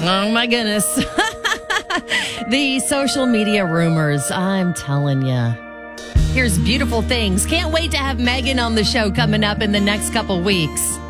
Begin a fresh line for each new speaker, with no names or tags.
Oh, my goodness. The social media rumors, I'm telling you. Here's Beautiful Things. Can't wait to have Megan on the show coming up in the next couple weeks.